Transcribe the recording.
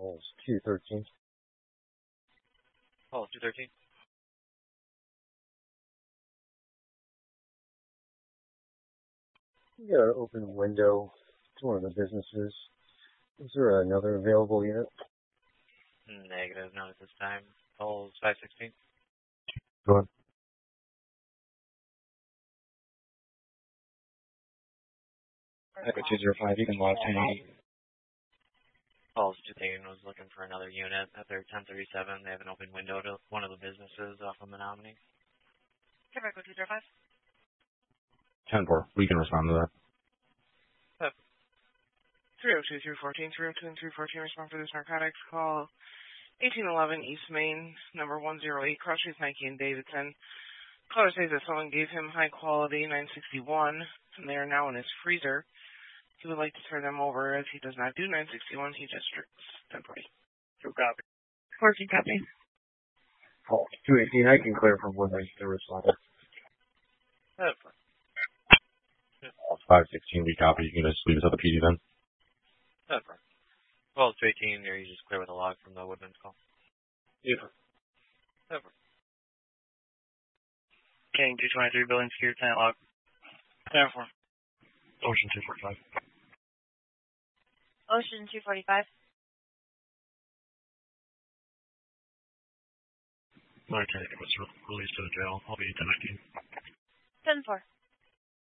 Calls 213. Call 213. You got an open window to one of the businesses. Is there another available unit? Negative, not at this time. Calls 516. Go ahead. Echo 205, you can log 1080. Calls 213 was looking for another unit at their 1037. They have an open window to one of the businesses off of Menominee. Echo 205. 10-4, we can respond to that. 302-314, 302 and 314, respond for this narcotics call. 1811 East Main, number 108, Cross Streets, Nike and Davidson. Caller says that someone gave him high quality 961, and they are now in his freezer. He would like to turn them over as he does not do 961, he just drinks 1040. True copy. 14 copy. Call 218, I can clear from when they respond. 516, we copy. You can just leave us at the PD then. Call 218, or you just clear with a log from the Woodman's call. Yeah. King 223, building security tenant log. 10-4. Ocean 245. Ocean 245. My attorney was released to the jail. I'll be 1019. 10-4.